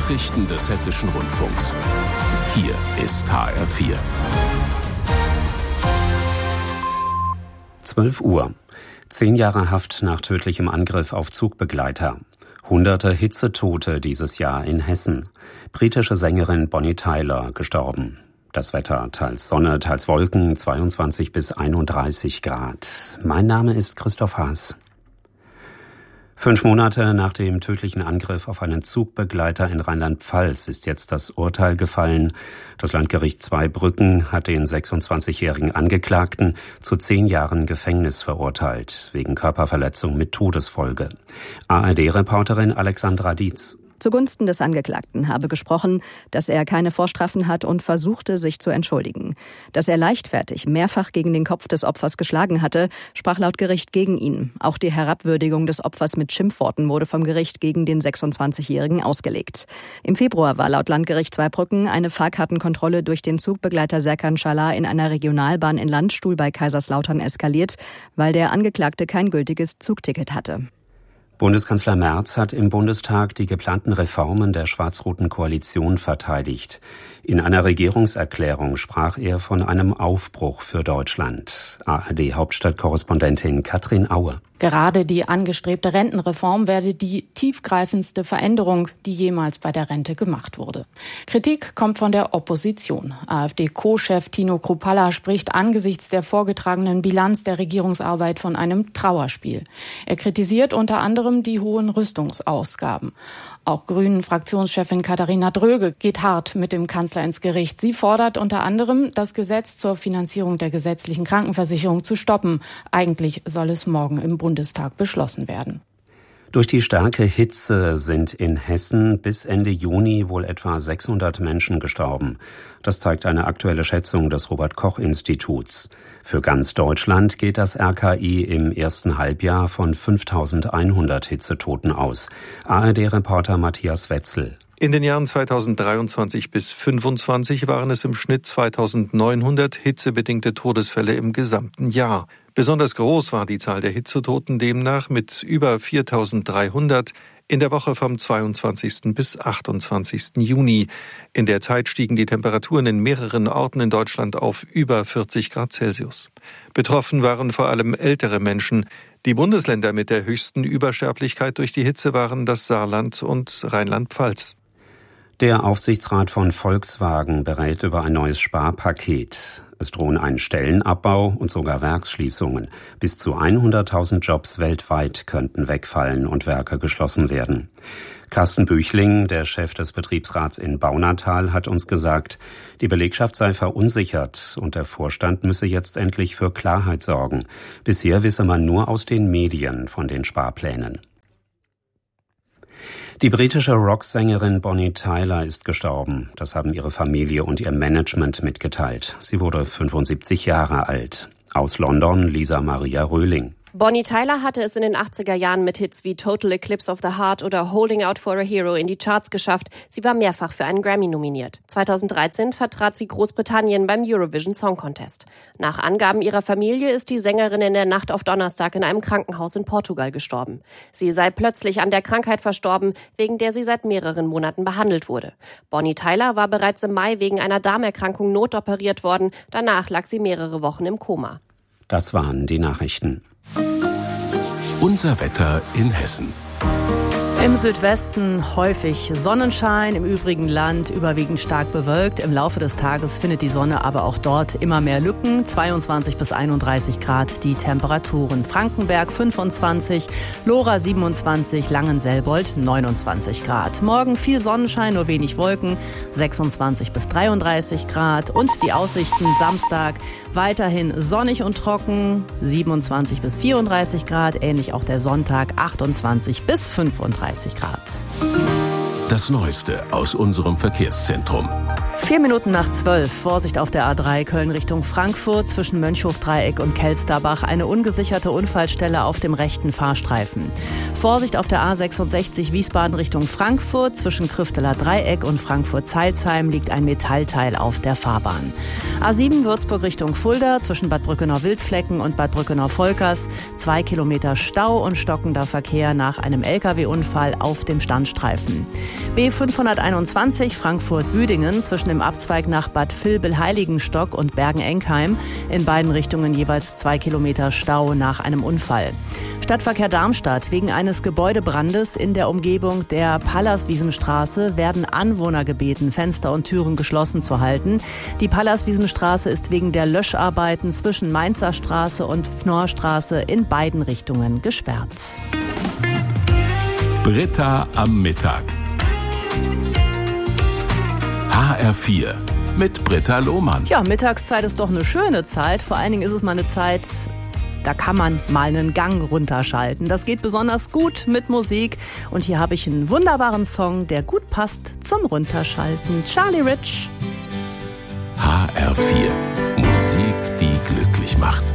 Nachrichten des Hessischen Rundfunks. Hier ist HR4. 12 Uhr. 10 Jahre Haft nach tödlichem Angriff auf Zugbegleiter. Hunderte Hitzetote dieses Jahr in Hessen. Britische Sängerin Bonnie Tyler gestorben. Das Wetter, teils Sonne, teils Wolken, 22 bis 31 Grad. Mein Name ist Christoph Haas. 5 Monate nach dem tödlichen Angriff auf einen Zugbegleiter in Rheinland-Pfalz ist jetzt das Urteil gefallen. Das Landgericht Zweibrücken hat den 26-jährigen Angeklagten zu 10 Jahren Gefängnis verurteilt, wegen Körperverletzung mit Todesfolge. ARD-Reporterin Alexandra Dietz. Zugunsten des Angeklagten habe gesprochen, dass er keine Vorstrafen hat und versuchte, sich zu entschuldigen. Dass er leichtfertig mehrfach gegen den Kopf des Opfers geschlagen hatte, sprach laut Gericht gegen ihn. Auch die Herabwürdigung des Opfers mit Schimpfworten wurde vom Gericht gegen den 26-Jährigen ausgelegt. Im Februar war laut Landgericht Zweibrücken eine Fahrkartenkontrolle durch den Zugbegleiter Serkan Şalar in einer Regionalbahn in Landstuhl bei Kaiserslautern eskaliert, weil der Angeklagte kein gültiges Zugticket hatte. Bundeskanzler Merz hat im Bundestag die geplanten Reformen der schwarz-roten Koalition verteidigt. In einer Regierungserklärung sprach er von einem Aufbruch für Deutschland. ARD-Hauptstadtkorrespondentin Katrin Aue. Gerade die angestrebte Rentenreform werde die tiefgreifendste Veränderung, die jemals bei der Rente gemacht wurde. Kritik kommt von der Opposition. AfD-Co-Chef Tino Kruppalla spricht angesichts der vorgetragenen Bilanz der Regierungsarbeit von einem Trauerspiel. Er kritisiert unter anderem die hohen Rüstungsausgaben. Auch Grünen-Fraktionschefin Katharina Dröge geht hart mit dem Kanzler ins Gericht. Sie fordert unter anderem, das Gesetz zur Finanzierung der gesetzlichen Krankenversicherung zu stoppen. Eigentlich soll es morgen im Bundestag beschlossen werden. Durch die starke Hitze sind in Hessen bis Ende Juni wohl etwa 600 Menschen gestorben. Das zeigt eine aktuelle Schätzung des Robert-Koch-Instituts. Für ganz Deutschland geht das RKI im ersten Halbjahr von 5.100 Hitzetoten aus. ARD-Reporter Matthias Wetzel. In den Jahren 2023 bis 2025 waren es im Schnitt 2.900 hitzebedingte Todesfälle im gesamten Jahr. Besonders groß war die Zahl der Hitzetoten demnach mit über 4.300 in der Woche vom 22. bis 28. Juni. In der Zeit stiegen die Temperaturen in mehreren Orten in Deutschland auf über 40 Grad Celsius. Betroffen waren vor allem ältere Menschen. Die Bundesländer mit der höchsten Übersterblichkeit durch die Hitze waren das Saarland und Rheinland-Pfalz. Der Aufsichtsrat von Volkswagen berät über ein neues Sparpaket. Es drohen ein Stellenabbau und sogar Werksschließungen. Bis zu 100.000 Jobs weltweit könnten wegfallen und Werke geschlossen werden. Carsten Büchling, der Chef des Betriebsrats in Baunatal, hat uns gesagt, die Belegschaft sei verunsichert und der Vorstand müsse jetzt endlich für Klarheit sorgen. Bisher wisse man nur aus den Medien von den Sparplänen. Die britische Rocksängerin Bonnie Tyler ist gestorben. Das haben ihre Familie und ihr Management mitgeteilt. Sie wurde 75 Jahre alt. Aus London Lisa Maria Röhling. Bonnie Tyler hatte es in den 80er Jahren mit Hits wie Total Eclipse of the Heart oder Holding Out for a Hero in die Charts geschafft. Sie war mehrfach für einen Grammy nominiert. 2013 vertrat sie Großbritannien beim Eurovision Song Contest. Nach Angaben ihrer Familie ist die Sängerin in der Nacht auf Donnerstag in einem Krankenhaus in Portugal gestorben. Sie sei plötzlich an der Krankheit verstorben, wegen der sie seit mehreren Monaten behandelt wurde. Bonnie Tyler war bereits im Mai wegen einer Darmerkrankung notoperiert worden. Danach lag sie mehrere Wochen im Koma. Das waren die Nachrichten. Unser Wetter in Hessen. Im Südwesten häufig Sonnenschein, im übrigen Land überwiegend stark bewölkt. Im Laufe des Tages findet die Sonne aber auch dort immer mehr Lücken. 22 bis 31 Grad die Temperaturen. Frankenberg 25, Lora 27, Langenselbold 29 Grad. Morgen viel Sonnenschein, nur wenig Wolken, 26 bis 33 Grad. Und die Aussichten Samstag weiterhin sonnig und trocken, 27 bis 34 Grad. Ähnlich auch der Sonntag, 28 bis 35 Grad. Das Neueste aus unserem Verkehrszentrum. 11:04. Vorsicht auf der A3 Köln Richtung Frankfurt zwischen Mönchhof-Dreieck und Kelsterbach. Eine ungesicherte Unfallstelle auf dem rechten Fahrstreifen. Vorsicht auf der A66 Wiesbaden Richtung Frankfurt zwischen Krüfteler Dreieck und Frankfurt-Zeilsheim liegt ein Metallteil auf der Fahrbahn. A7 Würzburg Richtung Fulda zwischen Bad Brückenau-Wildflecken und Bad Brückenau-Volkers. 2 Kilometer Stau und stockender Verkehr nach einem Lkw-Unfall auf dem Standstreifen. B521 Frankfurt-Büdingen zwischen dem Abzweig nach Bad Vilbel-Heiligenstock und Bergen-Enkheim. In beiden Richtungen jeweils 2 Kilometer Stau nach einem Unfall. Stadtverkehr Darmstadt. Wegen eines Gebäudebrandes in der Umgebung der Pallaswiesenstraße werden Anwohner gebeten, Fenster und Türen geschlossen zu halten. Die Pallaswiesenstraße ist wegen der Löscharbeiten zwischen Mainzer Straße und Knorrstraße in beiden Richtungen gesperrt. Britta am Mittag. HR4 mit Britta Lohmann. Ja, Mittagszeit ist doch eine schöne Zeit. Vor allen Dingen ist es mal eine Zeit, da kann man mal einen Gang runterschalten. Das geht besonders gut mit Musik. Und hier habe ich einen wunderbaren Song, der gut passt zum Runterschalten. Charlie Rich. HR4. Musik, die glücklich macht.